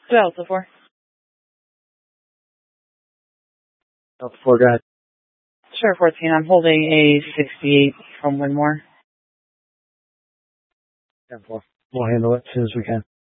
Delta 4. Delta 4, go ahead. Sure, 14. I'm holding a 68 from Winmore. 10-4. We'll handle it as soon as we can.